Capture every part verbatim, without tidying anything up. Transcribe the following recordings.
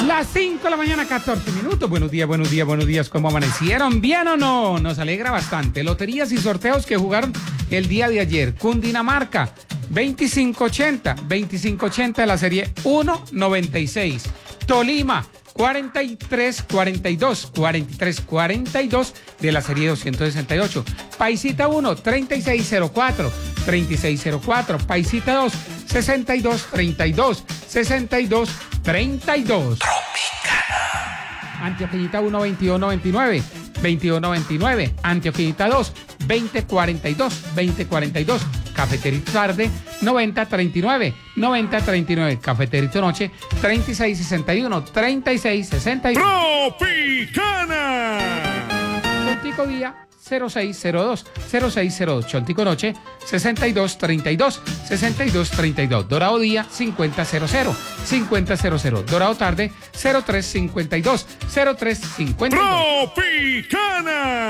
Las cinco de la mañana, catorce minutos. Buenos días, buenos días, buenos días. ¿Cómo amanecieron? ¿Bien o no? Nos alegra bastante. Loterías y sorteos que jugaron el día de ayer. Cundinamarca, veinticinco ochenta. veinticinco ochenta de la serie uno noventa y seis. Tolima, cuarenta y tres cuarenta y dos. cuarenta y tres cuarenta y dos de la serie doscientos sesenta y ocho. Paisita uno, treinta y seis cero cuatro. treinta y seis cero cuatro. Paisita dos, sesenta y dos treinta y dos. sesenta y dos treinta y dos. Tropicana. Antioquillita uno, veintidós noventa y nueve. veintidós noventa y nueve. Antioquillita dos, veinte cuarenta y dos. veinte cuarenta y dos. Cafeterito tarde, noventa treinta y nueve. noventa treinta y nueve. Cafeterito noche, treinta y seis sesenta y uno. treinta y seis sesenta y uno. Tropicana. Chontico día, cero seis cero dos. cero seis cero dos. Chontico noche, sesenta y dos treinta y dos. sesenta y dos treinta y dos. Dorado día, cincuenta cero cero. cincuenta cero cero. Dorado tarde, cero tres cincuenta y dos. cero tres cincuenta y dos. Tropicana.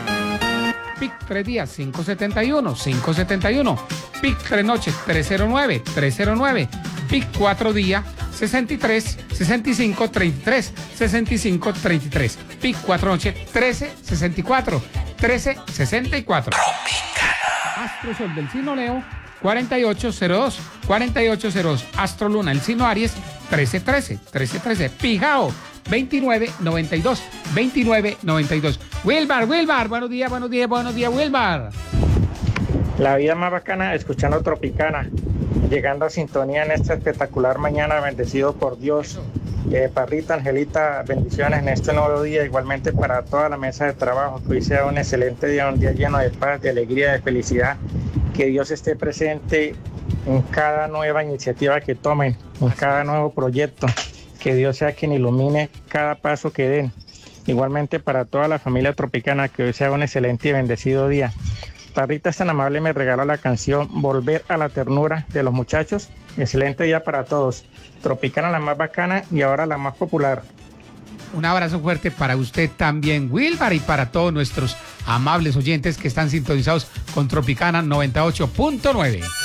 Pic tres días, cinco setenta y uno. cinco setenta y uno. Pic tres noches, trescientos nueve. trescientos nueve. Pic cuatro días, sesenta y tres. sesenta y cinco treinta y tres. sesenta y cinco treinta y tres. Pic cuatro noches, trece sesenta y cuatro. trece sesenta y cuatro. Astro Sol del signo Leo, cuarenta y ocho cero dos. cuarenta y ocho cero dos. Astro Luna del signo Aries, trece trece. trece trece. Pijao, veintinueve noventa y dos. veintinueve noventa y dos. Wilbar, Wilbar, buenos días, buenos días, buenos días, Wilbar. La vida más bacana escuchando Tropicana, llegando a sintonía en esta espectacular mañana, bendecido por Dios. Eh, Parrita, Angelita, bendiciones en este nuevo día, igualmente para toda la mesa de trabajo, que hoy sea un excelente día, un día lleno de paz, de alegría, de felicidad, que Dios esté presente en cada nueva iniciativa que tomen, en cada nuevo proyecto, que Dios sea quien ilumine cada paso que den. Igualmente para toda la familia tropicana, que hoy sea un excelente y bendecido día. Parrita es tan amable, me regaló la canción Volver a la Ternura de Los Muchachos. Excelente día para todos. Tropicana la más bacana y ahora la más popular. Un abrazo fuerte para usted también, Wilbar, y para todos nuestros amables oyentes que están sintonizados con Tropicana noventa y ocho punto nueve.